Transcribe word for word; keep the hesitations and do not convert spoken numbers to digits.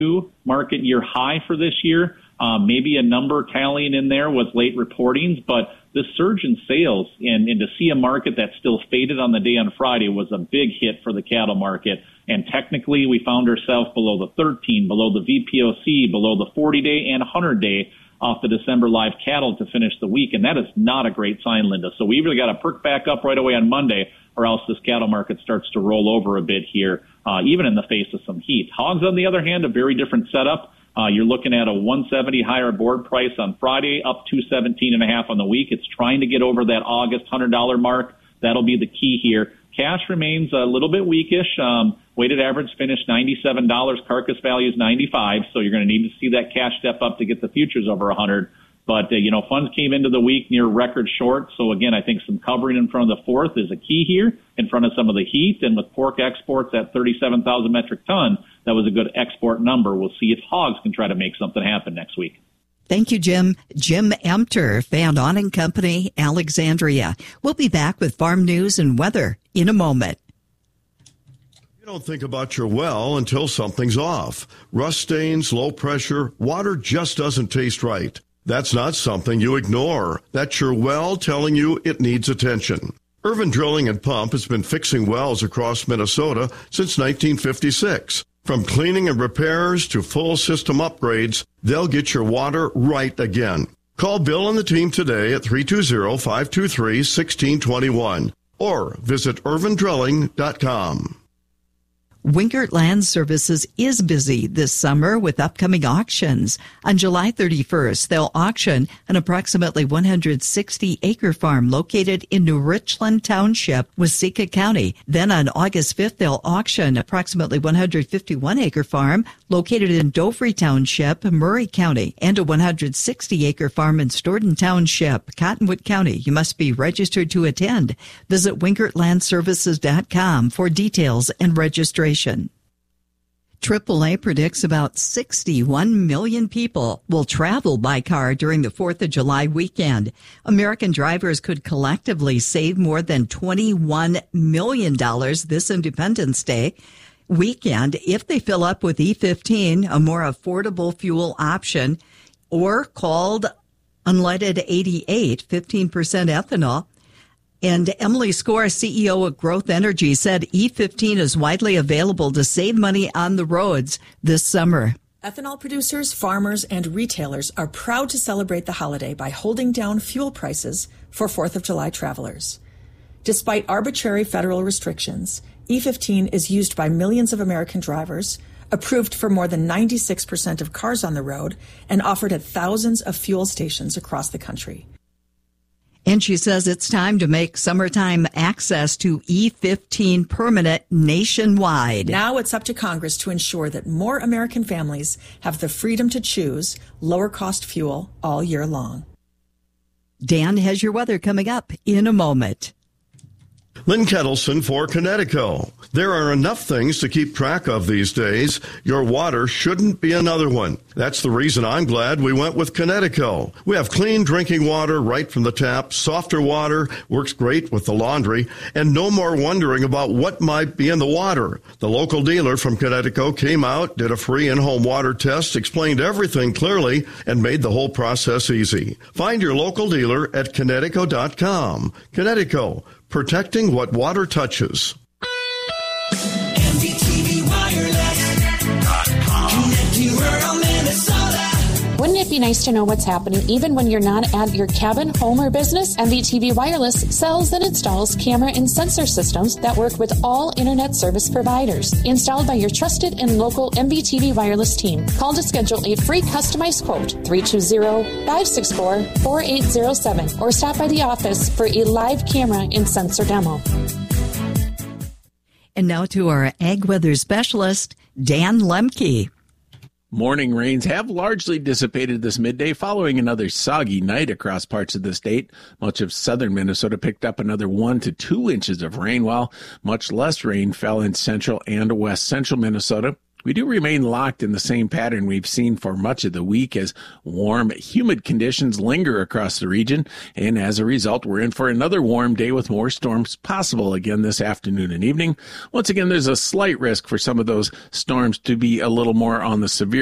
market year high for this year. Um, maybe a number tallying in there with late reportings, but the surge in sales and, and to see a market that still faded on the day on Friday was a big hit for the cattle market. And technically, we found ourselves below the thirteen, below the V P O C, below the forty-day and one hundred-day off the December live cattle to finish the week. And that is not a great sign, Linda. So we either got to perk back up right away on Monday, or else this cattle market starts to roll over a bit here, uh, even in the face of some heat. Hogs, on the other hand, a very different setup. Uh, you're looking at a one seventy higher board price on Friday, up two seventeen and a half on the week. It's trying to get over that August one hundred dollars mark. That'll be the key here. Cash remains a little bit weakish. Um, weighted average finished ninety-seven dollars. Carcass value is ninety-five. So you're going to need to see that cash step up to get the futures over one hundred. But, uh, you know, funds came into the week near record short. So, again, I think some covering in front of the fourth is a key here in front of some of the heat. And with pork exports at thirty-seven thousand metric ton, that was a good export number. We'll see if hogs can try to make something happen next week. Thank you, Jim. Jim Emter, Van Auning Company, Alexandria. We'll be back with farm news and weather in a moment. You don't think about your well until something's off. Rust stains, low pressure, water just doesn't taste right. That's not something you ignore. That's your well telling you it needs attention. Irvin Drilling and Pump has been fixing wells across Minnesota since nineteen fifty-six. From cleaning and repairs to full system upgrades, they'll get your water right again. Call Bill and the team today at three two zero, five two three, one six two one or visit irvin drilling dot com. Wingert Land Services is busy this summer with upcoming auctions. On July thirty-first, they'll auction an approximately one hundred sixty acre farm located in New Richland Township, Waseca County. Then on August fifth, they'll auction approximately one hundred fifty-one acre farm located in Dovry Township, Murray County, and a one hundred sixty acre farm in Stoughton Township, Cottonwood County. You must be registered to attend. Visit wingert land services dot com for details and registration. triple A predicts about sixty-one million people will travel by car during the fourth of July weekend. American drivers could collectively save more than twenty-one million dollars this Independence Day weekend if they fill up with E fifteen, a more affordable fuel option, or called unleaded eighty-eight, fifteen percent ethanol. And Emily Score, C E O of Growth Energy, said E fifteen is widely available to save money on the roads this summer. Ethanol producers, farmers, and retailers are proud to celebrate the holiday by holding down fuel prices for fourth of July travelers. Despite arbitrary federal restrictions, E fifteen is used by millions of American drivers, approved for more than ninety-six percent of cars on the road, and offered at thousands of fuel stations across the country. And she says it's time to make summertime access to E fifteen permanent nationwide. Now it's up to Congress to ensure that more American families have the freedom to choose lower cost fuel all year long. Dan has your weather coming up in a moment. Lynn Kettleson for Connecticut. There are enough things to keep track of these days. Your water shouldn't be another one. That's the reason I'm glad we went with Connecticut. We have clean drinking water right from the tap, softer water, works great with the laundry, and no more wondering about what might be in the water. The local dealer from Connecticut came out, did a free in-home water test, explained everything clearly, and made the whole process easy. Find your local dealer at Connecticut dot com. Connecticut, protecting what water touches. M V T V Wireless dot com. Connecting rural Minnesota. Wouldn't it be nice to know what's happening even when you're not at your cabin, home, or business? M V T V Wireless sells and installs camera and sensor systems that work with all internet service providers. Installed by your trusted and local M V T V Wireless team. Call to schedule a free customized quote, three two zero, five six four, four eight zero seven, or stop by the office for a live camera and sensor demo. And now to our ag weather specialist, Dan Lemke. Morning rains have largely dissipated this midday following another soggy night across parts of the state. Much of southern Minnesota picked up another one to two inches of rain, while much less rain fell in central and west central Minnesota. We do remain locked in the same pattern we've seen for much of the week as warm, humid conditions linger across the region. And as a result, we're in for another warm day with more storms possible again this afternoon and evening. Once again, there's a slight risk for some of those storms to be a little more on the severe